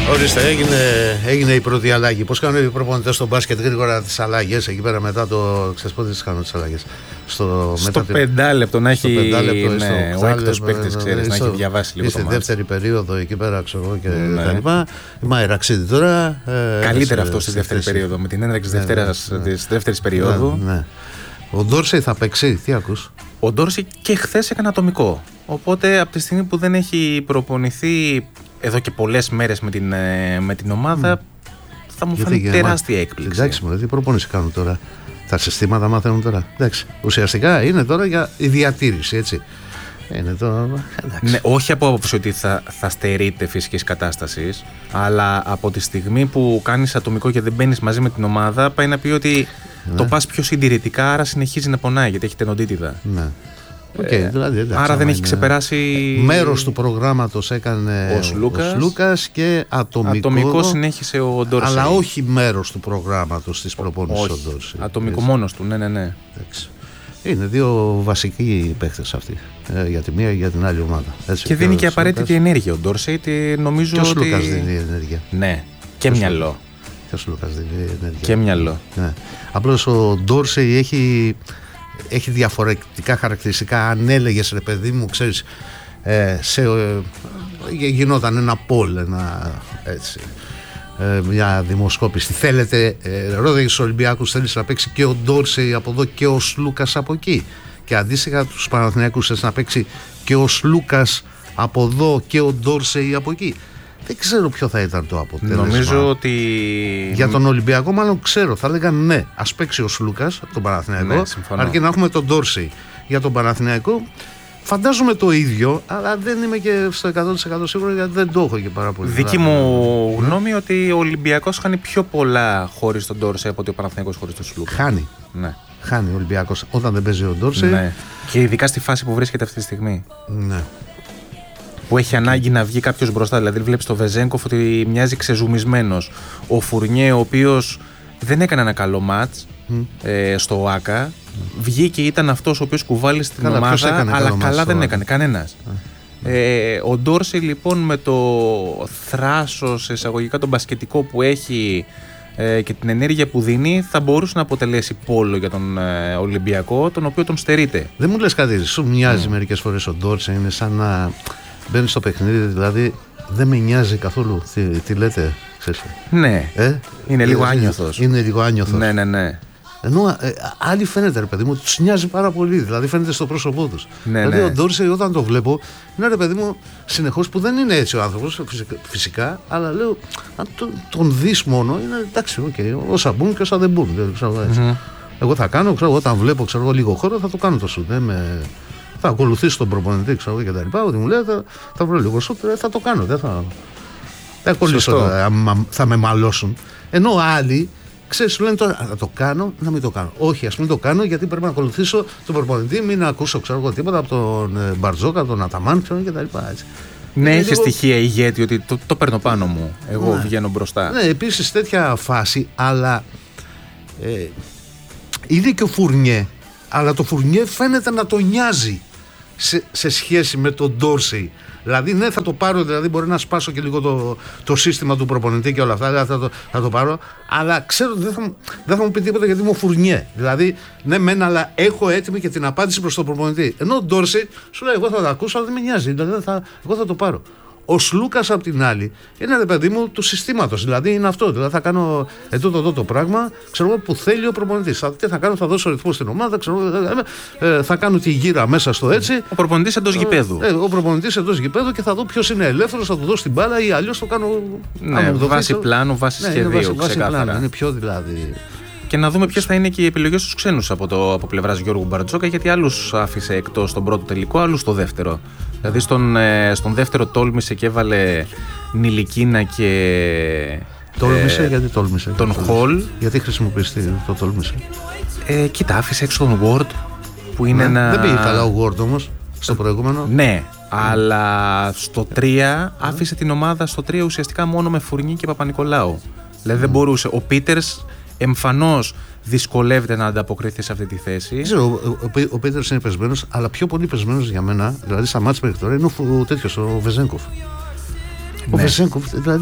Ορίστε, έγινε η πρώτη αλλαγή. Πώς κάνουν οι προπονητές στο μπάσκετ γρήγορα τις αλλαγές εκεί πέρα μετά το. Ξέρεις πότε τις κάνουν τις αλλαγές? Στο 5 λεπτό να έχει. Ναι, ο έκτος παίκτης, ξέρεις, να έχει διαβάσει λίγο. Στη δεύτερη περίοδο εκεί πέρα, ξέρω εγώ και τα λοιπά. Μα Ραξίδη τώρα. Καλύτερα αυτό στη δεύτερη περίοδο. Με την έναρξη της δεύτερης περίοδου. Ο Ντόρσεϊ θα παίξει, τι ακούς? Ο Ντόρσεϊ και χθες έκανε ατομικό. Οπότε από τη στιγμή που δεν έχει προπονηθεί εδώ και πολλές μέρες με την ομάδα, θα μου φανεί τεράστια έκπληξη. Εντάξει, τι προπόνηση κάνουν τώρα? Τα συστήματα μαθαίνουν τώρα. Εντάξει. Ουσιαστικά είναι τώρα για η διατήρηση, έτσι. Είναι τώρα. Ναι, όχι από άποψη ότι θα στερείται φυσικής κατάστασης, αλλά από τη στιγμή που κάνεις ατομικό και δεν μπαίνεις μαζί με την ομάδα, πάει να πει ότι το πας πιο συντηρητικά, άρα συνεχίζει να πονάει γιατί έχει τενοντίτιδα. Ναι. Δηλαδή, εντάξει, άρα δεν έχει ξεπεράσει. Μέρος του προγράμματος έκανε ο Σλούκας και ατομικό συνέχισε ο Ντόρσεϊ. Αλλά όχι μέρος του προγράμματος της προπόνησης ο Ντόρσεϊ. Ατομικό μόνος του, ναι. Εντάξει. Είναι δύο βασικοί παίχτες αυτοί. Για τη μία ή για την άλλη ομάδα. Έτσι, και δίνει και απαραίτητη ενέργεια ο Ντόρσεϊ. Νομίζω και ο Σλούκας ότι δίνει ενέργεια. Ναι, και μυαλό. Και ο Σλούκας δίνει ενέργεια. Και μυαλό. Ναι. Απλώς ο Ντόρσεϊ έχει διαφορετικά χαρακτηριστικά. Αν έλεγες, ρε παιδί μου, ξέρεις, γινόταν ένα poll, μια δημοσκόπηση. Θέλετε, ρώταγε στους Ολυμπιακούς, θέλεις να παίξει και ο Ντόρσεϊ από εδώ και ο Σλούκας από εκεί? Και αντίστοιχα τους Παναθηναϊκούς, θες να παίξει και ο Σλούκας από εδώ και ο Ντόρσεϊ από εκεί? Δεν ξέρω ποιο θα ήταν το αποτέλεσμα. Νομίζω ότι. Για τον Ολυμπιακό, μάλλον ξέρω. Θα έλεγαν ναι, ας παίξει ο Σλούκας από τον Παναθηναϊκό, ναι, αρκεί να έχουμε τον Ντόρσεϊ. Για τον Παναθηναϊκό, φαντάζομαι το ίδιο, αλλά δεν είμαι και στο 100% σίγουρο γιατί δεν το έχω και πάρα πολύ. Δική μου γνώμη ότι ο Ολυμπιακός χάνει πιο πολλά χωρίς τον Ντόρσεϊ από ότι ο Παναθηναϊκός χωρίς τον Σλούκα. Χάνει. Ναι. Χάνει ο Ολυμπιακός όταν δεν παίζει ο Ντόρσεϊ. Ναι. Και ειδικά στη φάση που βρίσκεται αυτή τη στιγμή. Ναι. Που έχει ανάγκη να βγει κάποιος μπροστά. Δηλαδή, βλέπεις το Βεζένκοφ ότι μοιάζει ξεζουμισμένος. Ο Φουρνιέ, ο οποίος δεν έκανε ένα καλό μάτς στο ΟΑΚΑ, βγήκε, ήταν αυτός ο οποίος κουβάλει στην ομάδα, αλλά καλά δεν έκανε κανένας. Ο Ντόρσεϊ λοιπόν με το θράσος εισαγωγικά τον μπασκετικό που έχει και την ενέργεια που δίνει θα μπορούσε να αποτελέσει πόλο για τον Ολυμπιακό, τον οποίο τον στερείται. Δεν μου λες κάτι, σου μοιάζει μερικές φορές ο Ντόρσεϊ? Είναι σαν να μπαίνει στο παιχνίδι, δηλαδή δεν με νοιάζει καθόλου τι λέτε, ξέρεις. Ναι, είναι λίγο άνιωθος. Είναι λίγο άνιωθος. Ναι. Ενώ άλλοι φαίνεται, ρε παιδί μου, τους νοιάζει πάρα πολύ, δηλαδή φαίνεται στο πρόσωπό τους. Δηλαδή ο Ντόρσεϊ όταν το βλέπω, είναι, ρε παιδί μου, συνεχώς, που δεν είναι έτσι ο άνθρωπος φυσικά, αλλά λέω, αν τον δεις μόνο, είναι εντάξει, όσα μπουν και όσα δεν μπουν. Εγώ θα κάνω, όταν βλέπω λίγο χώρο, θα το κάνω το σουτ. Θα ακολουθήσω τον προπονητή, και τα λοιπά. Ότι μου λέει θα βρω λίγο σουτ, θα το κάνω. Δεν θα κολλήσω, θα με μαλώσουν. Ενώ άλλοι, ξέρεις, λένε τώρα να το κάνω, να μην το κάνω. Όχι, ας μην το κάνω, γιατί πρέπει να ακολουθήσω τον προπονητή, μην ακούσω τίποτα από τον Μπαρτζόκα, τον Αταμάν, και τα λοιπά. Έτσι. Ναι, έχει στοιχεία ηγέτη ότι το παίρνω πάνω μου. Εγώ βγαίνω μπροστά. Ναι, επίσης τέτοια φάση, αλλά είναι και ο Φουρνιέ. Αλλά το Φουρνιέ φαίνεται να το νοιάζει σε σχέση με τον Ντόρσεϊ. Δηλαδή, ναι, θα το πάρω, δηλαδή μπορεί να σπάσω και λίγο το σύστημα του προπονητή και όλα αυτά, δηλαδή θα το πάρω, αλλά ξέρω ότι δεν θα μου πει τίποτα γιατί είμαι ο Φουρνιέ. Δηλαδή, ναι, μεν, αλλά έχω έτοιμη και την απάντηση προς τον προπονητή. Ενώ ο Ντόρσεϊ σου λέει: εγώ θα το ακούσω, αλλά δεν με νοιάζει. Δηλαδή, εγώ θα το πάρω. Ο Σλούκας απ' την άλλη είναι, ρε παιδί μου, του συστήματος. Δηλαδή είναι αυτό. Δηλαδή θα κάνω εδώ το πράγμα, ξέρω εγώ, που θέλει ο προπονητής. Τι θα κάνω, θα δώσω ρυθμό στην ομάδα, θα κάνω τη γύρα μέσα στο έτσι. Ο προπονητής εντός γηπέδου. Ο προπονητής εντός γηπέδου και θα δω ποιος είναι ελεύθερος, θα του δώσω την μπάλα ή αλλιώς το κάνω. Ναι, βάση πλάνου, βάση σχεδίου. Βάση πλάνου. Είναι πιο δηλαδή. Και να δούμε ποιες θα είναι και οι επιλογές στους ξένους από πλευράς Γιώργου Μπαρτζόκα, γιατί άλλους άφησε εκτός στον πρώτο τελικό, άλλους στο δεύτερο. Δηλαδή στον δεύτερο τόλμησε και έβαλε Νιλικίνα και. Τόλμησε, γιατί τόλμησε? Τον Χολ. Γιατί χρησιμοποιήσει το τόλμησε? Κοίτα, άφησε έξω τον Ward που είναι ένα. Δεν πήγε καλά ο Ward όμως στο προηγούμενο. Ναι, αλλά στο 3 άφησε την ομάδα στο 3 ουσιαστικά μόνο με Φουρνί και Παπα-Νικολάου. Δηλαδή δεν μπορούσε. Ο Πίτερς εμφανώς δυσκολεύεται να ανταποκριθεί σε αυτή τη θέση. Ο Πίτερς είναι πεσμένος, αλλά πιο πολύ πεσμένος για μένα, δηλαδή στα μάτς μέχρι τώρα, είναι ο Βεζένκοφ. Ο Βεζένκοφ, δηλαδή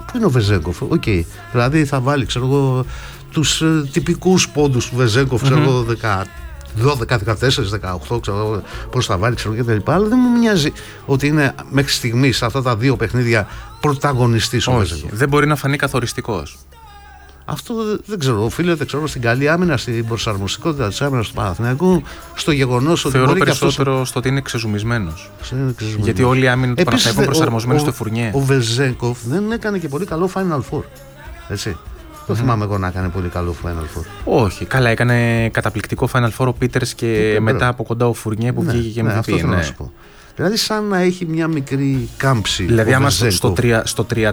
Πού είναι ο Βεζέγκοφ? Δηλαδή θα βάλει, ξέρω εγώ, τους τυπικούς πόντους του Βεζέγκοφ, ξέρω εγώ, 12, 14, 18, ξέρω πώς θα βάλει, ξέρω κτλ. Αλλά δεν μου μοιάζει ότι είναι μέχρι στιγμής σε αυτά τα δύο παιχνίδια πρωταγωνιστής ο Βεζέγκοφ. Δεν μπορεί να φανεί καθοριστικός. Αυτό δεν ξέρω. Οφείλεται, ξέρω, στην καλή άμυνα, στην προσαρμοστικότητα της άμυνας του Παναθηναϊκού, στο γεγονός ότι. Θεωρώ περισσότερο στο ότι είναι ξεζουμισμένος. Γιατί όλη η άμυνα του Παναθηναϊκού είναι προσαρμοσμένη στο Φουρνιέ. Ο Βεζέγκοφ δεν έκανε και πολύ καλό Final Four. Έτσι. Δεν θυμάμαι εγώ να έκανε πολύ καλό Final Four. Όχι. Καλά, έκανε καταπληκτικό Final Four ο Πίτερς και μετά από κοντά ο Φουρνιέ που βγήκε και MVP. Αυτό θέλω να σου πω. Δηλαδή, σαν να έχει μια μικρή κάμψη. Δηλαδή, άμα στο 3-4-3-4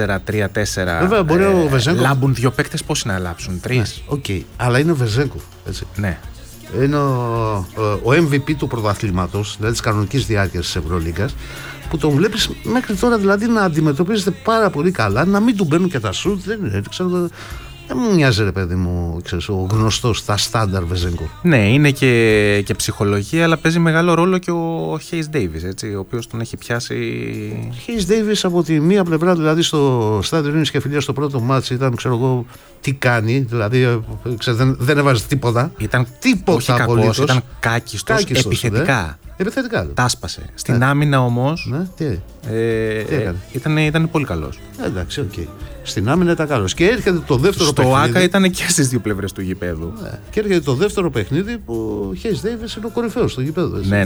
λάμπουν δύο παίκτες, πώς να λάψουν? 3. Αλλά είναι ο Βεζέγκοφ. Ναι. Είναι ο MVP του πρωταθλήματος, δηλαδή της κανονικής διάρκειας της Ευρωλίγκας, που τον βλέπεις μέχρι τώρα δηλαδή να αντιμετωπίζεται πάρα πολύ καλά, να μην του μπαίνουν και τα σουτ. Δεν μου μοιάζει, ρε παιδί μου, ξέρεις, ο γνωστός, τα στάνταρ Βεζέγκοφ. Ναι, είναι και ψυχολογία, αλλά παίζει μεγάλο ρόλο και ο Χέις Ντέιβις, ο οποίος τον έχει πιάσει. Ο Χέις Ντέιβις από τη μία πλευρά, δηλαδή στο Στάδιο Ειρήνης και Φιλίας, στο πρώτο μάτς ήταν, ξέρω εγώ, τι κάνει, δηλαδή δεν έβαζε τίποτα. Ήταν τίποτα απολύτως. Ήταν κάκιστος επιθετικά. Επιθετικά. Τάσπασε. Στην άμυνα όμως. Ναι, τι ήταν πολύ καλός. Εντάξει, οκ. Στην άμυνα ήταν καλός. Και έρχεται το δεύτερο παιχνίδι. Στο Άκα ήταν και στις δύο πλευρές του γηπέδου. Ναι. Και έρχεται το δεύτερο παιχνίδι που ο Χέις Ντέιβις είναι ο κορυφαίος στο γηπέδο. Ναι.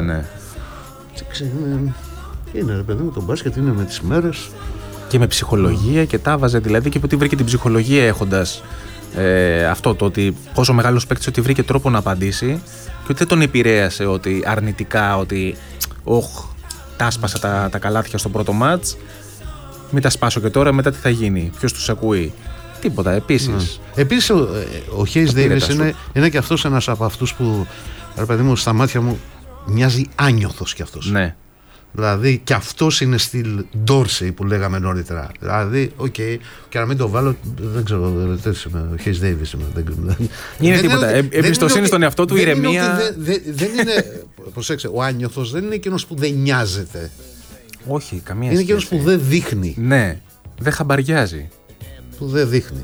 Είναι, ρε παιδί μου, το μπάσκετ είναι με τις μέρες. Και με ψυχολογία και τα βάζε δηλαδή, και που τη βρήκε την ψυχολογία έχοντας αυτό το ότι πόσο μεγάλος παίκτης, ότι βρήκε τρόπο να απαντήσει και ότι δεν τον επηρέασε ότι αρνητικά, ότι τα σπάσα τα καλάθια στο πρώτο μάτς, μην τα σπάσω και τώρα, μετά τι θα γίνει, ποιος τους ακούει? Τίποτα. Επίσης ο Χέις Ντέιβις είναι και αυτός ένας από αυτούς που, ρε παιδί μου, στα μάτια μου μοιάζει άνιωθος κι αυτός. Ναι. Δηλαδή και αυτός είναι στυλ Ντόρσεϊ που λέγαμε νωρίτερα. Δηλαδή, και να μην το βάλω, δεν ξέρω, ο Χέις Ντέιβις είναι τίποτα. Εμπιστοσύνη στον εαυτό του, ηρεμία. Δεν είναι, προσέξτε, ο άνιωθος δεν είναι εκείνος που δεν νοιάζεται. Όχι, καμία σχέση. Είναι εκείνος που δεν δείχνει. Ναι, δεν χαμπαριάζει. Που δεν δείχνει.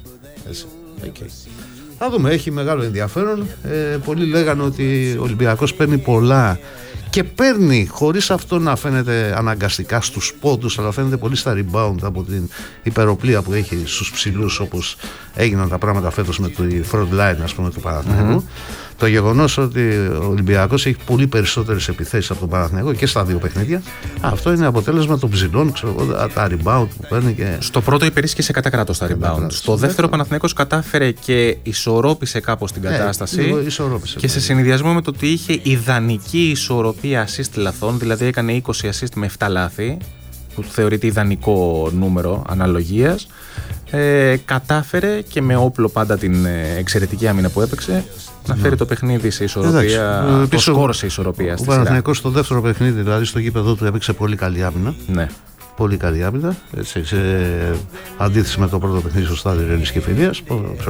Θα δούμε, έχει μεγάλο ενδιαφέρον. Πολλοί λέγανε ότι ο Ολυμπιακός παίρνει πολλά και παίρνει χωρίς αυτό να φαίνεται αναγκαστικά στους πόντους, αλλά φαίνεται πολύ στα rebound από την υπεροπλία που έχει στους ψηλούς, όπως έγιναν τα πράγματα φέτος με το front line, ας πούμε, του Παναθηναϊκού. Το γεγονός ότι ο Ολυμπιακός έχει πολύ περισσότερες επιθέσεις από τον Παναθηναϊκό και στα δύο παιχνίδια, αυτό είναι αποτέλεσμα των ψηλών, τα rebound που παίρνει. Στο πρώτο υπερίσχυσε κατά κράτος τα rebound. Στο δεύτερο ο Παναθηναϊκός κατάφερε και ισορρόπησε κάπως την κατάσταση. Και σε συνδυασμό με το ότι είχε ιδανική ισορροπία assist λαθών, δηλαδή έκανε 20 assist με 7 λάθη, που θεωρείται ιδανικό νούμερο αναλογίας, κατάφερε και με όπλο πάντα την εξαιρετική άμυνα που έπαιξε να φέρει το παιχνίδι σε ισορροπία, το σκορ σε ισορροπία. Ο Παναθηναϊκός στο δεύτερο παιχνίδι, δηλαδή στο γήπεδο του, έπαιξε πολύ καλή άμυνα. Ναι. Πολύ καλή άμυνα. Έτσι, σε αντίθεση με το πρώτο παιχνίδι στο Στάδιο Ειρήνης και Φιλίας,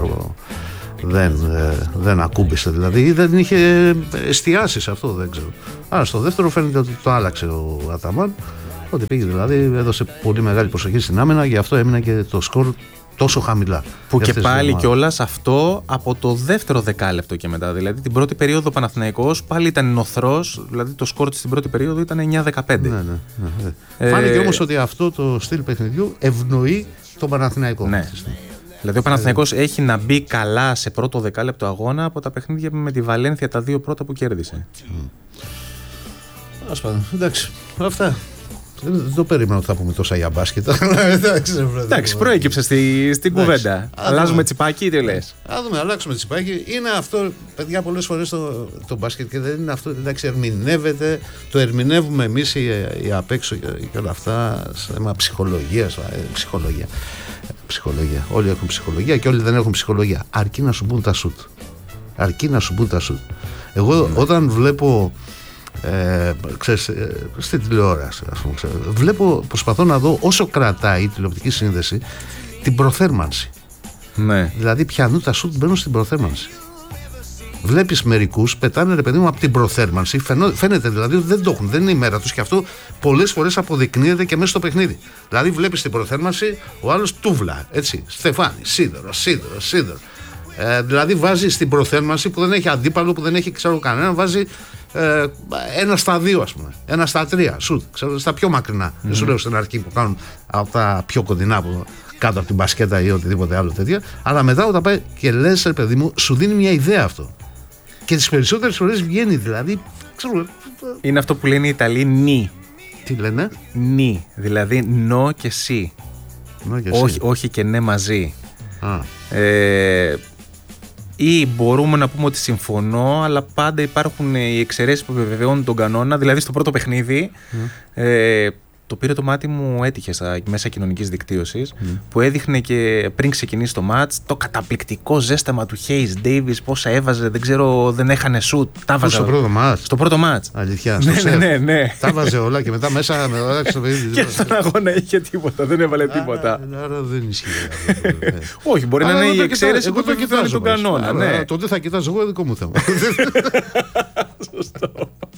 δεν ακούμπησε δηλαδή, ή δεν είχε εστιάσει σε αυτό, δεν ξέρω. Άρα στο δεύτερο φαίνεται ότι το άλλαξε ο Αταμάν. Ότι πήγε δηλαδή, έδωσε πολύ μεγάλη προσοχή στην άμυνα, γι' αυτό έμεινε και το σκορ τόσο χαμηλά. Που και πάλι κιόλας αυτό από το δεύτερο δεκάλεπτο και μετά. Δηλαδή την πρώτη περίοδο ο Παναθηναϊκός πάλι ήταν νοθρός, δηλαδή το σκορ της στην πρώτη περίοδο ήταν 9-15. Ναι. Φάνηκε όμως ότι αυτό το στυλ παιχνιδιού ευνοεί τον Παναθηναϊκό. Ναι. Δηλαδή ο Παναθηναϊκός έχει να μπει καλά σε πρώτο δεκάλεπτο αγώνα από τα παιχνίδια με τη Βαλένθια, τα δύο πρώτα που κέρδισε. Ας πάμε. Εντάξει, αυτά. Δεν το περίμενα ότι θα πούμε τόσα για μπάσκετ. Εντάξει, προέκυψε στην κουβέντα. Αλλάζουμε τσιπάκι, τι λες? Αλλάξουμε τσιπάκι. Είναι αυτό, παιδιά, πολλές φορές το μπάσκετ και δεν είναι αυτό. Εντάξει, ερμηνεύεται. Το ερμηνεύουμε εμείς οι απ' έξω και όλα αυτά. Θέμα ψυχολογίας. Ψυχολογία. Όλοι έχουν ψυχολογία και όλοι δεν έχουν ψυχολογία. Αρκεί να σου μπουν τα σουτ. Εγώ όταν βλέπω. Ξέρεις, στη τηλεόραση, ας πούμε, προσπαθώ να δω όσο κρατάει η τηλεοπτική σύνδεση την προθέρμανση. Ναι. Δηλαδή πιανού τα σουτ μπαίνουν στην προθέρμανση. Βλέπεις μερικούς πετάνε, ρε παιδί μου, από την προθέρμανση. Φαίνεται δηλαδή ότι δεν το έχουν, δεν είναι η μέρα τους, και αυτό πολλές φορές αποδεικνύεται και μέσα στο παιχνίδι. Δηλαδή βλέπεις την προθέρμανση, ο άλλος τούβλα, έτσι. Στεφάνι, σίδερο. Δηλαδή βάζει στην προθέρμανση που δεν έχει αντίπαλο, που δεν έχει ξέρω κανένα, βάζει 1 στα 2, ας πούμε, 1 στα 3 σουτ, ξέρω, στα πιο μακρινά. Δεν σου λέω στην αρχή που κάνουν από τα πιο κοντινά, που κάτω από την μπασκέτα ή οτιδήποτε άλλο τέτοια, αλλά μετά όταν πάει και λες, ρε παιδί μου, σου δίνει μια ιδέα αυτό. Και τις περισσότερες φορές βγαίνει, δηλαδή, ξέρω. Είναι αυτό που λένε οι Ιταλοί νι. Τι λένε? Νι, δηλαδή νο και σι. Όχι και ναι μαζί. Ή μπορούμε να πούμε ότι συμφωνώ, αλλά πάντα υπάρχουν οι εξαιρέσεις που επιβεβαιώνουν τον κανόνα. Δηλαδή στο πρώτο παιχνίδι το πήρε το μάτι μου, έτυχε μέσα κοινωνικής δικτύωσης, που έδειχνε και πριν ξεκινήσει το μάτς το καταπληκτικό ζέσταμα του Hayes Davis, πόσα έβαζε, δεν ξέρω, δεν έχανε σουτ. Στο πρώτο μάτς. Αλήθεια. Ναι. Τα βάζε όλα και μετά μέσα με όλα στο παιδί. Και στον αγώνα είχε τίποτα, δεν έβαλε τίποτα. Άρα δεν ισχύει. Όχι, μπορεί να είναι η εξαίρεση που επιβεβαιώνει τον κανόνα. Τότε θα κοιτάζω εγώ, δικό μου θέμα. Σωστό.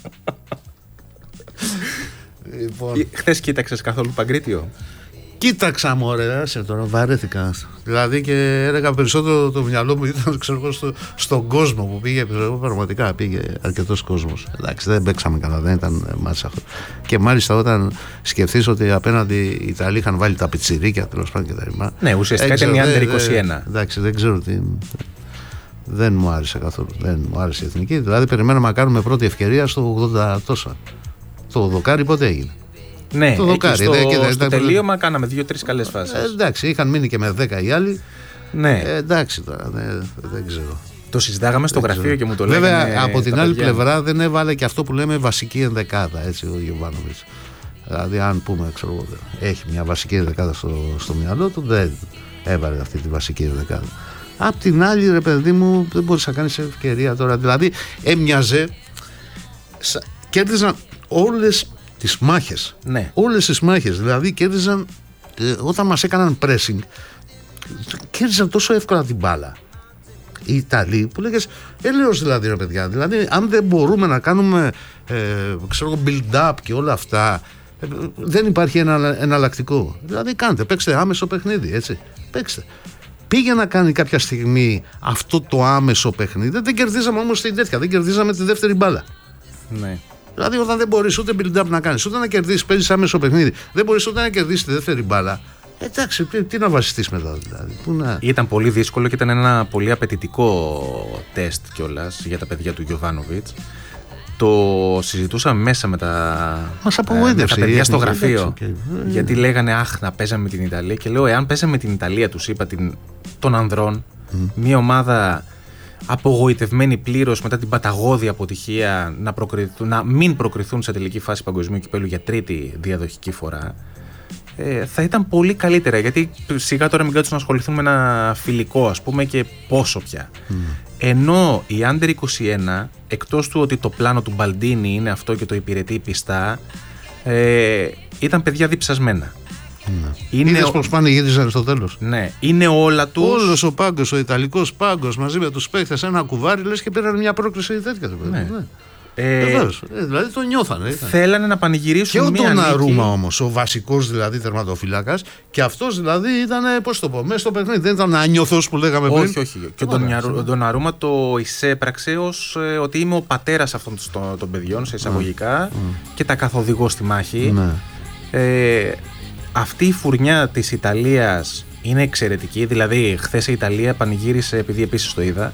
Λοιπόν. Χθες κοίταξες καθόλου Παγκρίτιο? Κοίταξα, μωρέ, τώρα βαρέθηκα. Δηλαδή και έλεγα περισσότερο το μυαλό μου ήταν, ξέρω, στον κόσμο που πήγε. Πραγματικά πήγε αρκετός κόσμος. Εντάξει, δεν παίξαμε καλά, δεν ήταν μάτς αυτό. Και μάλιστα όταν σκεφτείς ότι απέναντι οι Ιταλοί είχαν βάλει τα πιτσιρίκια, τέλος πάντων και τα λοιπά. Ναι, ουσιαστικά ήταν μια Under 21. Εντάξει, δεν ξέρω τι. Δεν μου άρεσε καθόλου. Δεν μου άρεσε η εθνική. Δηλαδή περιμέναμε να κάνουμε πρώτη ευκαιρία στο 80 τόσα. Το δοκάρι πότε έγινε? Ναι, το δοκάρι. Στο τελείωμα κάναμε 2-3 καλές φάσεις. Εντάξει, είχαν μείνει και με 10 οι άλλοι. Ναι. Εντάξει τώρα, δεν ξέρω. Το συζητάγαμε στο γραφείο και μου το λέγανε. Βέβαια, από την άλλη πλευρά δεν έβαλε και αυτό που λέμε βασική ενδεκάδα, έτσι, ο Γιοβάνοβιτς. Δηλαδή, αν πούμε, ξέρω, έχει μια βασική ενδεκάδα στο μυαλό του, δεν έβαλε αυτή τη βασική ενδεκάδα. Απ' την άλλη, ρε παιδί μου, δεν μπορείς να κάνεις ευκαιρία τώρα. Δηλαδή, έμοιαζε. Κέρδισαν όλες τις μάχες. Ναι. Όλες τις μάχες. Δηλαδή κέρδιζαν, όταν μας έκαναν pressing, κέρδιζαν τόσο εύκολα την μπάλα οι Ιταλοί, που λέγες έλεος δηλαδή, ρε παιδιά. Δηλαδή αν δεν μπορούμε να κάνουμε build-up και όλα αυτά, δεν υπάρχει ένα εναλλακτικό. Δηλαδή παίξτε άμεσο παιχνίδι, έτσι. Παίξτε. Πήγε να κάνει κάποια στιγμή αυτό το άμεσο παιχνίδι. Δεν κερδίζαμε όμως την τέτοια. Δεν κερδίζαμε τη δεύτερη μπάλα. Ναι. Δηλαδή, όταν δεν μπορείς ούτε build-up να κάνεις, ούτε να κερδίσεις, παίζεις άμεσο παιχνίδι, δεν μπορείς ούτε να κερδίσεις τη δεύτερη μπάλα. Εντάξει, τι να βασιστείς μετά, δηλαδή. Ήταν πολύ δύσκολο και ήταν ένα πολύ απαιτητικό τεστ κιόλας για τα παιδιά του Γιοβάνοβιτς. Το συζητούσαμε μέσα με τα παιδιά στο γραφείο. Γιατί λέγανε, αχ, να παίζαμε με την Ιταλία. Και λέω, εάν παίζαμε με την Ιταλία, τους είπα, των ανδρών, μια ομάδα απογοητευμένοι πλήρως μετά την παταγώδη αποτυχία να μην προκριθούν σε τελική φάση παγκοσμίου κυπέλλου για τρίτη διαδοχική φορά, θα ήταν πολύ καλύτερα, γιατί σιγά τώρα μην κάτσουν να ασχοληθούν με ένα φιλικό, ας πούμε, και πόσο πια. Ενώ η Under 21, εκτός του ότι το πλάνο του Μπαλντίνι είναι αυτό και το υπηρετεί πιστά, ήταν παιδιά διψασμένα. Είδες πως πανηγύριζαν στο τέλος. Ναι, είναι όλα τους. Όλος ο πάγκος, ο ιταλικός πάγκος μαζί με τους παίκτες, ένα κουβάρι, λες και πήραν μια πρόκριση τέτοια. Ναι. Δηλαδή το νιώθανε. Θέλανε να πανηγυρίσουν. Και ο Ντοναρούμα όμως, ο βασικός δηλαδή τερματοφύλακας, και αυτός δηλαδή ήταν, πώς το πω, μέσα στο παιχνίδι. Δεν ήταν άνιωθος που λέγαμε πριν. Όχι. Και ο Ντοναρούμα το εισέπραξε ως ότι είμαι ο πατέρας αυτών των παιδιών, σε εισαγωγικά, και τα καθοδηγώ στη μάχη. Αυτή η φουρνιά της Ιταλίας είναι εξαιρετική. Δηλαδή, χθες η Ιταλία πανηγύρισε, επειδή επίσης το είδα,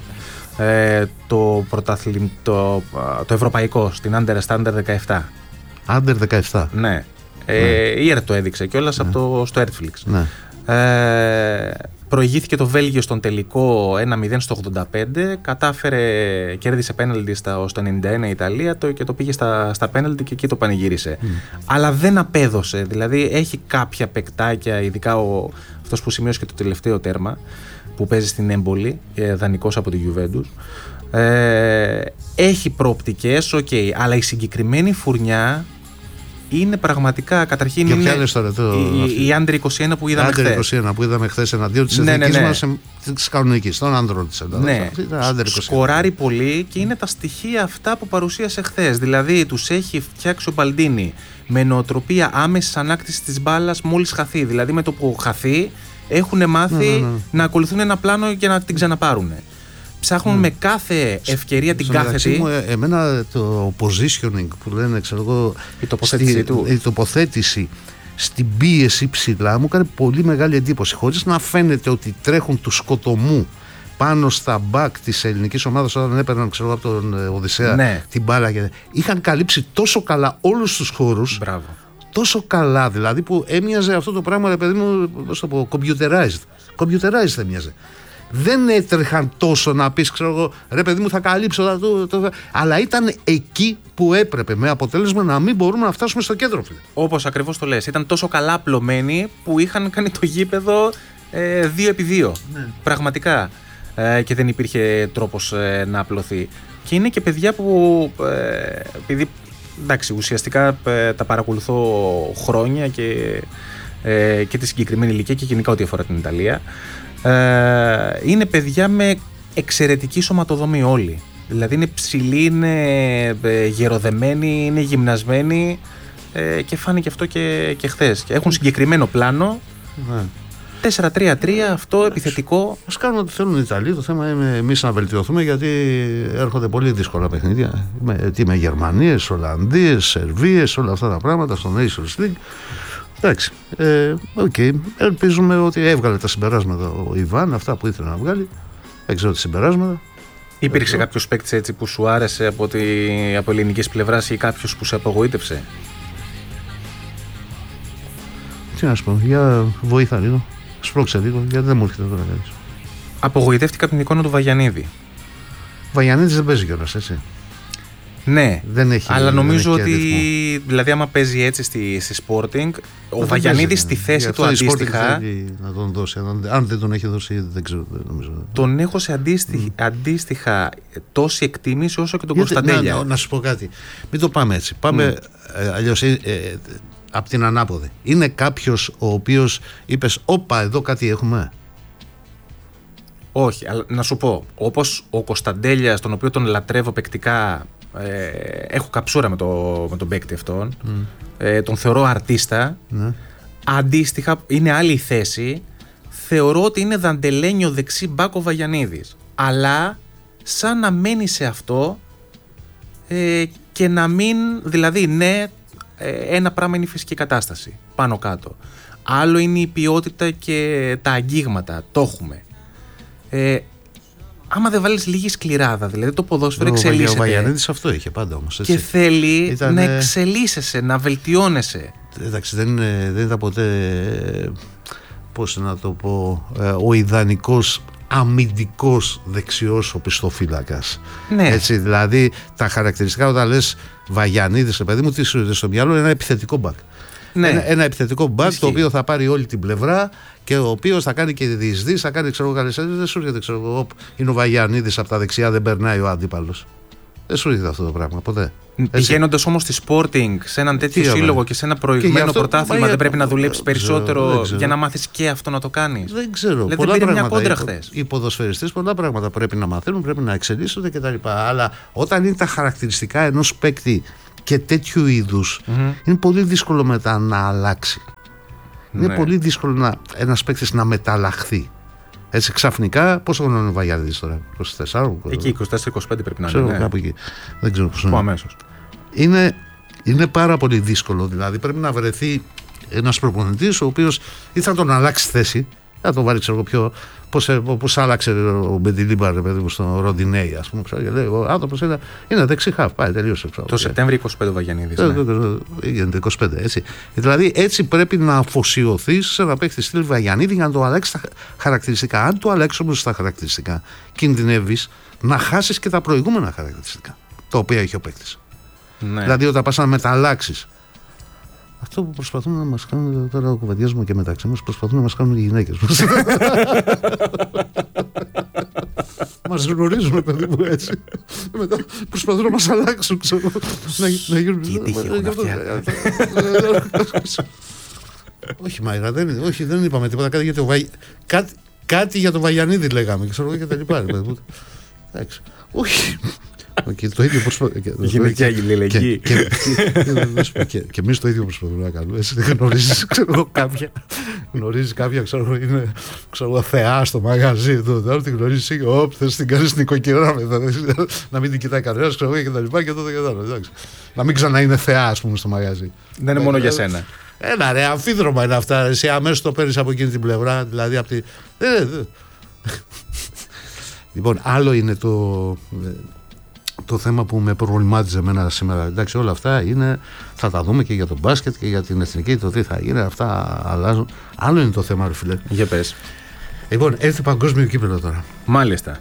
το ευρωπαϊκό στην Under 17. Under 17. Ναι. Η ΕΡΤ το έδειξε κιόλας στο Netflix. Ναι. Προηγήθηκε το Βέλγιο στον τελικό 1-0 στο 85. Κέρδισε πέναλτι στο 91 η Ιταλία και το πήγε στα πέναλτι και εκεί το πανηγύρισε. Αλλά δεν απέδωσε. Δηλαδή έχει κάποια παικτάκια, ειδικά αυτός που σημείωσε και το τελευταίο τέρμα, που παίζει στην Έμπολη, δανεικός από τη Juventus. Έχει προοπτικές, αλλά η συγκεκριμένη φουρνιά είναι πραγματικά καταρχήν. Και είναι η Under 21 που είδαμε χθες. Under 21 που είδαμε χθες εναντίον της εθνικής μας, της κανονικής, των άνδρων της. Ναι, σκοράρει πολύ και είναι τα στοιχεία αυτά που παρουσίασε χθες. Δηλαδή τους έχει φτιάξει ο Μπαλντίνι με νοοτροπία άμεσης ανάκτησης της μπάλας μόλις χαθεί. Δηλαδή με το που χαθεί έχουν μάθει να ακολουθούν ένα πλάνο και να την ξαναπάρουν. Ψάχνουν με κάθε ευκαιρία την κάθετη. Εμένα το positioning που λένε, ξέρω εγώ, η τοποθέτηση στην πίεση ψηλά μου έκανε πολύ μεγάλη εντύπωση. Χωρίς να φαίνεται ότι τρέχουν του σκοτωμού πάνω στα μπακ της ελληνικής ομάδας όταν έπαιρναν, ξέρω, από τον Οδυσσέα την μπάλα. Είχαν καλύψει τόσο καλά όλους τους χώρους. Μπράβο. Τόσο καλά δηλαδή που έμοιαζε αυτό το πράγμα, ρε παιδί μου, πώς το πω, computerized έμοιαζε. Δεν έτρεχαν τόσο να πεις, ξέρω εγώ, ρε παιδί μου, θα καλύψω αλλά ήταν εκεί που έπρεπε, με αποτέλεσμα να μην μπορούμε να φτάσουμε στο κέντρο. Όπως ακριβώς το λες, ήταν τόσο καλά απλωμένοι που είχαν κάνει το γήπεδο 2x2. Ναι. Πραγματικά. Και δεν υπήρχε τρόπος να απλωθεί. Και είναι και παιδιά που επειδή, εντάξει, ουσιαστικά τα παρακολουθώ χρόνια και τη συγκεκριμένη ηλικία και γενικά ό,τι αφορά την Ιταλία, είναι παιδιά με εξαιρετική σωματοδομή όλοι. Δηλαδή είναι ψηλοί, είναι γεροδεμένοι, είναι γυμνασμένοι και φάνηκε αυτό και χθες. Και έχουν συγκεκριμένο πλάνο. 4-3-3, αυτό επιθετικό. Ας κάνουν ό,τι θέλουν οι Ιταλοί. Το θέμα είναι εμείς να βελτιωθούμε, γιατί έρχονται πολύ δύσκολα παιχνίδια. Με Γερμανίες, Ολλανδίες, Σερβίες, όλα αυτά τα πράγματα στο Nations League. Εντάξει. Ελπίζουμε ότι έβγαλε τα συμπεράσματα ο Ιβάν, αυτά που ήθελε να βγάλει. Δεν ξέρω τι συμπεράσματα. Υπήρξε κάποιος παίκτης έτσι που σου άρεσε από ελληνικής πλευράς ή κάποιος που σε απογοήτευσε? Τι να σου πω, για βοήθα λίγο. Σπρώξε λίγο, γιατί δεν μου έρχεται τώρα κάτι. Απογοητεύτηκα από την εικόνα του Βαγιανίδη. Ο Βαγιανίδης δεν παίζει κιόλας, έτσι. Ναι, δεν έχει, αλλά νομίζω ότι αριθμό. Δηλαδή άμα παίζει έτσι στη Sporting, ο Βαγιανίδης στη θέση του αντίστοιχα να τον δώσει, αν δεν τον έχει δώσει δεν ξέρω, νομίζω. Τον έχω σε αντίστοιχα τόση εκτίμηση όσο και τον Κωνσταντέλια. Να σου πω κάτι, μην το πάμε έτσι, πάμε αλλιώς από την ανάποδη. Είναι κάποιος ο οποίος είπες όπα εδώ κάτι έχουμε? Όχι, αλλά να σου πω, όπως ο Κωνσταντέλιας, τον οποίο τον λατρεύω παικτικά, έχω καψούρα με τον παίκτη αυτόν, τον θεωρώ αρτίστα, αντίστοιχα είναι άλλη η θέση, θεωρώ ότι είναι δαντελένιο δεξί μπάκο Βαγιανίδης, αλλά σαν να μένει σε αυτό και να μην, δηλαδή ναι, ένα πράγμα είναι η φυσική κατάσταση πάνω κάτω, άλλο είναι η ποιότητα και τα αγγίγματα, το έχουμε. Άμα δεν βάλεις λίγη σκληράδα, δηλαδή το ποδόσφαιρο εξελίσσεται. Ο Βαγιανίδης αυτό είχε πάντα όμως. Έτσι. Και θέλει να εξελίσσεσαι, να βελτιώνεσαι. Εντάξει, δεν ήταν ποτέ, πώς να το πω, ο ιδανικός αμυντικός δεξιός οπισθοφύλακας. Ναι. Έτσι, δηλαδή τα χαρακτηριστικά όταν λες Βαγιανίδης, παιδί μου, τι σου έρχεται στο μυαλό? Ένα επιθετικό μπακ. Ναι. Ένα επιθετικό μπακ το οποίο θα πάρει όλη την πλευρά και ο οποίος θα κάνει και διεισδύσεις, θα κάνει, ξέρω, καλές έδρες. Δεν σου έρχεται, ξέρω, είναι ο Βαγιανίδης από τα δεξιά, δεν περνάει ο αντίπαλος. Δεν σου έρχεται αυτό το πράγμα ποτέ. Πηγαίνοντας όμως στη Sporting, σε έναν τέτοιο σύλλογο και σε ένα προηγμένο πρωτάθλημα, δεν πρέπει να δουλέψεις περισσότερο για να μάθεις και αυτό να το κάνεις? Δεν ξέρω. Δηλαδή, πολλά πήρε μια κόντρα χθες. Οι ποδοσφαιριστές πολλά πράγματα πρέπει να μαθαίνουν, πρέπει να εξελίσσονται κτλ. Αλλά όταν είναι τα χαρακτηριστικά ενός παίκτη και τέτοιου είδους, είναι πολύ δύσκολο μετά να αλλάξει. Είναι πολύ δύσκολο ένας παίκτης να μεταλλαχθεί. Έτσι ξαφνικά, πόσο χρόνο είναι ο Βαγιανίδης τώρα? 24? Εκεί 24-25 πρέπει να είναι. Κάπου εκεί. Δεν ξέρω πώς είναι. Αμέσως. Είναι πάρα πολύ δύσκολο. Δηλαδή πρέπει να βρεθεί ένας προπονητής ο οποίος ή θα τον αλλάξει θέση, θα τον βάλει, ξέρω πιο. Πώς άλλαξε ο Μπεντιλίμπαρ, παιδί μου, στον Ροντινέι, ας πούμε. Και λέει, ο άνθρωπος είναι δεξί χαφ. Πάει, τελείωσε. Το Σεπτέμβριο 25 ο Βαγιανίδης. Γίνεται 25, έτσι. Δηλαδή έτσι πρέπει να αφοσιωθείς σε ένα παίκτη στυλ Βαγιανίδη για να το αλλάξει τα χαρακτηριστικά. Αν το αλλάξει όμως τα χαρακτηριστικά, κινδυνεύεις να χάσεις και τα προηγούμενα χαρακτηριστικά τα οποία έχει ο παίκτης. Ναι. Δηλαδή όταν πας να μεταλλάξεις. Αυτό που προσπαθούν να μας κάνουν, τώρα κουβεντιάζουμε και μεταξύ μας, προσπαθούν να μας κάνουν οι γυναίκες μας. μας γνωρίζουν, παιδί μου, έτσι. Μετά προσπαθούν να μας αλλάξουν, ξέρω. Να γίνουν. Τι τύχη έχουν αυτιά. Όχι, Μάιρα, δεν είπαμε τίποτα. Κάτι για τον Βαγιανίδη λέγαμε, ξέρω, και τα λοιπά. Εντάξει. Όχι. Το ίδιο προσπαθούμε. Γυναικεία αλληλεγγύη. Και εμείς το ίδιο προσπαθούμε να κάνουμε. Εσύ γνωρίζεις, ξέρω, κάποια. Γνωρίζεις κάποια, ξέρω, θεά στο μαγαζί. Τώρα την γνωρίζεις ή θες την κάνεις νοικοκυρά να μην την κοιτάει κανένας, ξέρω, και τα λοιπά και τότε και τώρα. Να μην ξανά είναι θεά, ας πούμε, στο μαγαζί. Δεν είναι μόνο για σένα. Ένα ρε, αμφίδρομα είναι αυτά. Εσύ αμέσως το παίρνεις από εκείνη την πλευρά, δηλαδή από τη. Λοιπόν, άλλο είναι το θέμα που με προβλημάτιζε εμένα σήμερα. Εντάξει, όλα αυτά είναι, θα τα δούμε και για τον μπάσκετ και για την εθνική, το τι θα γίνει, αυτά αλλάζουν. Άλλο είναι το θέμα, ρε φίλε. Για πες. Λοιπόν, έρθει παγκόσμιο κύπελλο τώρα. Μάλιστα.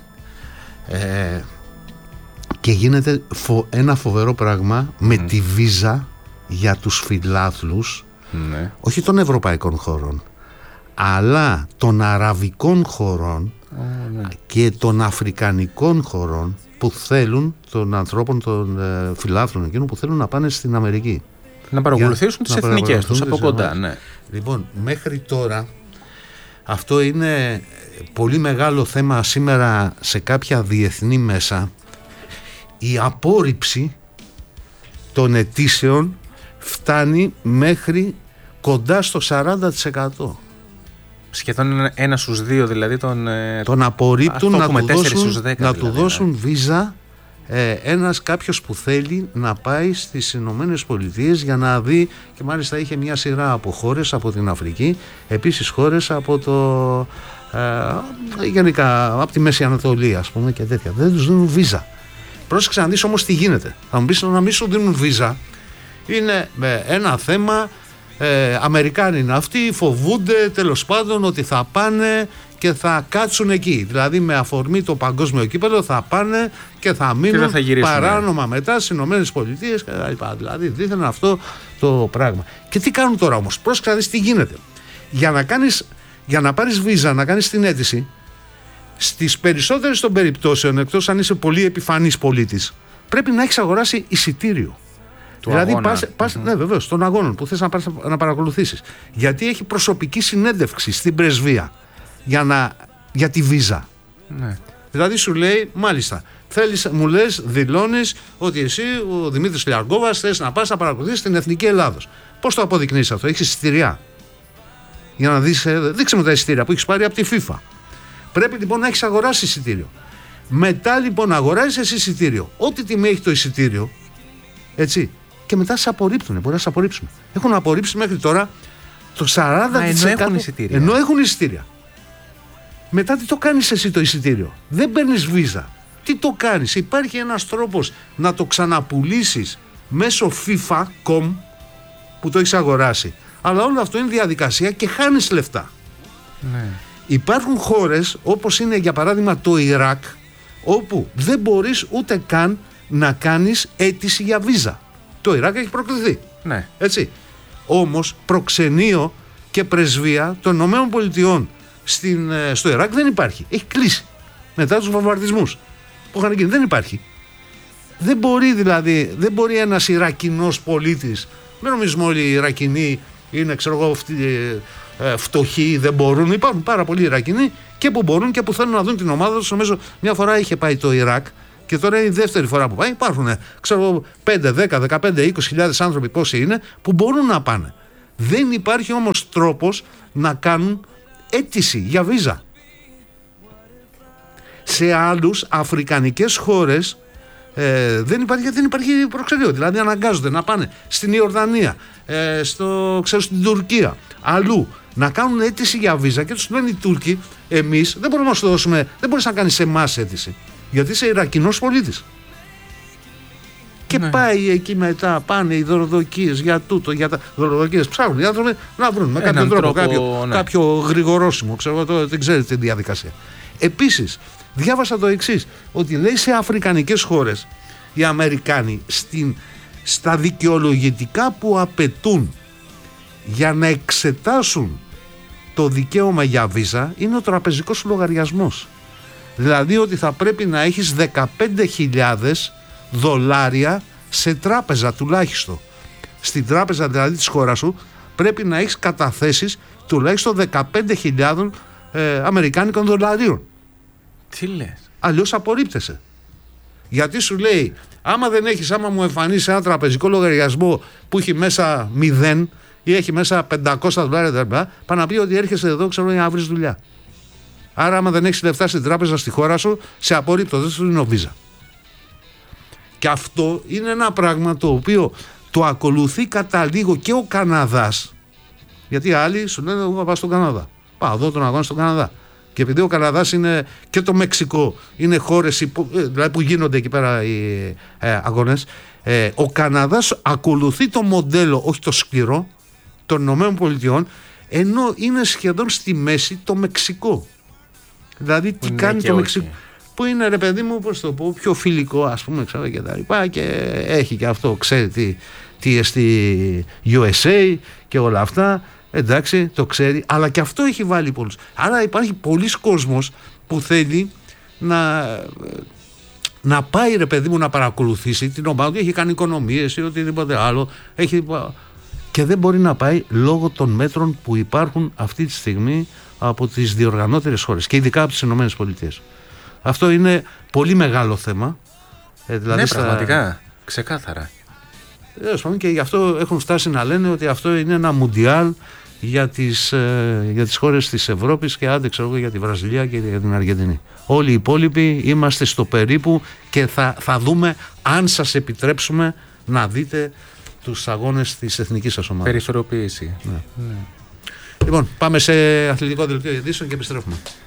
Και γίνεται ένα φοβερό πράγμα με τη βίζα για τους φιλάθλους, όχι των ευρωπαϊκών χωρών, αλλά των αραβικών χωρών και των αφρικανικών χωρών που θέλουν, των ανθρώπων, των φιλάθλων εκείνων που θέλουν να πάνε στην Αμερική. Να παρακολουθήσουν τις εθνικές τους από κοντά. Ναι. Λοιπόν, μέχρι τώρα αυτό είναι πολύ μεγάλο θέμα σήμερα σε κάποια διεθνή μέσα. Η απόρριψη των αιτήσεων φτάνει μέχρι κοντά στο 40%. Σχεδόν 1 στους 2 δηλαδή τον απορρίπτουν να του δώσουν ναι. βίζα κάποιος που θέλει να πάει στις Ηνωμένες Πολιτείες για να δει, και μάλιστα είχε μια σειρά από χώρες από την Αφρική, επίσης χώρες από γενικά από τη Μέση Ανατολή, ας πούμε, και τέτοια. Δεν τους δίνουν βίζα. Πρόσεξε να δεις όμως τι γίνεται. Θα μου πεις να μην σου δίνουν βίζα είναι ένα θέμα. Αμερικάνοι είναι αυτοί, φοβούνται τέλος πάντων ότι θα πάνε και θα κάτσουν εκεί. Δηλαδή με αφορμή το παγκόσμιο κύπελλο θα πάνε και θα μείνουν παράνομα μετά στις Ηνωμένες Πολιτείες κτλ. Δηλαδή δίθεν αυτό το πράγμα. Και τι κάνουν τώρα όμως? Πρόσεξε να δεις τι γίνεται. Για να πάρεις βίζα, να κάνεις την αίτηση, στις περισσότερες των περιπτώσεων, εκτός αν είσαι πολύ επιφανής πολίτης, πρέπει να έχεις αγοράσει εισιτήριο. Δηλαδή πας ναι, βεβαίως, των αγώνων που θες να παρακολουθήσεις. Γιατί έχει προσωπική συνέντευξη στην πρεσβεία για τη βίζα. Ναι. Δηλαδή σου λέει, μάλιστα, μου λες, δηλώνεις ότι εσύ, ο Δημήτρης Λιαργκόβας, θες να πας να παρακολουθήσεις την Εθνική Ελλάδος. Πώς το αποδεικνύεις αυτό? Έχεις εισιτήρια? Για να δεις, δείξε μου τα εισιτήρια που έχεις πάρει από τη FIFA. Πρέπει λοιπόν να έχεις αγοράσει εισιτήριο. Μετά λοιπόν αγοράζεις εσύ εισιτήριο. Ό,τι τιμή έχει το εισιτήριο, έτσι. Και μετά σε απορρίπτουν. Μπορεί να σε απορρίψουν. Έχουν απορρίψει μέχρι τώρα το 40%. Ενώ έχουν εισιτήρια. Μετά τι το κάνεις εσύ το εισιτήριο? Δεν παίρνεις βίζα. Τι το κάνεις? Υπάρχει ένας τρόπος να το ξαναπουλήσεις μέσω FIFA.com που το έχεις αγοράσει. Αλλά όλο αυτό είναι διαδικασία και χάνεις λεφτά. Ναι. Υπάρχουν χώρες όπως είναι για παράδειγμα το Ιράκ, όπου δεν μπορείς ούτε καν να κάνεις αίτηση για βίζα. Το Ιράκ έχει προκληθεί. Ναι. Έτσι. Όμως προξενείο και πρεσβεία των ΗΠΑ στο Ιράκ δεν υπάρχει. Έχει κλείσει. Μετά τους βομβαρδισμούς που είχαν γίνει. Δεν υπάρχει. Δεν μπορεί ένας Ιρακινός πολίτης, δεν νομίζουμε όλοι οι Ιρακινοί είναι φτωχοί, δεν μπορούν. Υπάρχουν πάρα πολλοί Ιρακινοί και που μπορούν και που θέλουν να δουν την ομάδα τους. Νομίζω μια φορά είχε πάει το Ιράκ και τώρα είναι η δεύτερη φορά που πάει. Υπάρχουν 5, 10, 15, 20.000 άνθρωποι πόσοι είναι που μπορούν να πάνε. Δεν υπάρχει όμως τρόπος να κάνουν αίτηση για βίζα. Σε άλλους αφρικανικές χώρες δεν υπάρχει προξενείο. Δηλαδή αναγκάζονται να πάνε στην Ιορδανία, στην Τουρκία, αλλού να κάνουν αίτηση για βίζα και τους λένε οι Τούρκοι, εμείς δεν μπορούμε να σου δώσουμε, δεν μπορείς να κάνεις σε εμάς αίτηση, γιατί είσαι Ιρακινός πολίτης. Και πάει εκεί μετά, πάνε οι δωροδοκίες για τούτο, για τα δωροδοκίες. Ψάχνουν οι άνθρωποι να βρουν με κάποιο τρόπο κάποιο γρηγορόσημο, δεν ξέρετε τη διαδικασία. Επίσης, διάβασα το εξής, ότι λέει σε αφρικανικές χώρες οι Αμερικάνοι στα δικαιολογητικά που απαιτούν για να εξετάσουν το δικαίωμα για βίζα είναι ο τραπεζικός σου λογαριασμός. Δηλαδή ότι θα πρέπει να έχεις 15.000 δολάρια σε τράπεζα τουλάχιστον. Στην τράπεζα δηλαδή της χώρας σου πρέπει να έχεις καταθέσεις τουλάχιστον 15.000 αμερικάνικων δολαρίων. Τι λες? Αλλιώς απορρίπτεσαι. Γιατί σου λέει, άμα μου εμφανίσει ένα τραπεζικό λογαριασμό που έχει μέσα 0 ή έχει μέσα 500 δολάρια, πάει να πει ότι έρχεσαι εδώ, ξέρω, για να βρεις δουλειά. Άρα, άμα δεν έχεις λεφτά στην τράπεζα στη χώρα σου, σε απορρίπτω, δεν σου δίνω βίζα. Και αυτό είναι ένα πράγμα το οποίο το ακολουθεί κατά λίγο και ο Καναδάς. Γιατί άλλοι σου λένε, εγώ θα πάω στον Καναδά. Πάω εδώ τον αγώνα στον Καναδά. Και επειδή ο Καναδάς είναι και το Μεξικό, είναι χώρες δηλαδή που γίνονται εκεί πέρα οι αγώνες, ο Καναδάς ακολουθεί το μοντέλο, όχι το σκληρό, των ΗΠΑ, ενώ είναι σχεδόν στη μέση το Μεξικό. Δηλαδή τι κάνει το Μεξικό, που είναι, ρε παιδί μου, πώς το πω, πιο φιλικό, ας πούμε, ξέρω, και τα λοιπά, και έχει και αυτό, ξέρει τι εστί USA και όλα αυτά. Εντάξει, το ξέρει, αλλά και αυτό έχει βάλει πολλούς. Άρα υπάρχει πολλοί κόσμος που θέλει να πάει, ρε παιδί μου, να παρακολουθήσει την ομάδα του. Έχει κάνει οικονομίες ή οτιδήποτε άλλο. Και δεν μπορεί να πάει λόγω των μέτρων που υπάρχουν αυτή τη στιγμή από τις διοργανώτερες χώρες και ειδικά από τις ΗΠΑ. Αυτό είναι πολύ μεγάλο θέμα. Δηλαδή ναι, πραγματικά, ξεκάθαρα. Και γι' αυτό έχουν φτάσει να λένε ότι αυτό είναι ένα μουντιάλ για τις χώρες της Ευρώπης και άντε, ξέρω, για τη Βραζιλία και για την Αργεντινή. Όλοι οι υπόλοιποι είμαστε στο περίπου και θα δούμε αν σας επιτρέψουμε να δείτε τους αγώνες της εθνικής σας ομάδας. Περιθωριοποίηση. Ναι. Λοιπόν, πάμε σε αθλητικό δελτίο ειδήσεων και επιστρέφουμε.